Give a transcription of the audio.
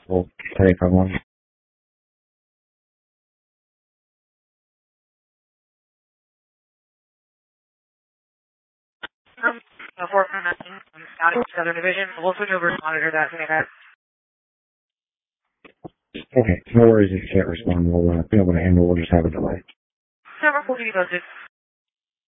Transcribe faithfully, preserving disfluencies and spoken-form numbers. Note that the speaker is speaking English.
We'll take how long. Um, uh, four from nothing. I'm out of Southern Division. We'll switch over and monitor that. Something like that. Okay, no worries if you can't respond. We'll uh, be able to handle. We'll just have a delay. Number four, keep you posted.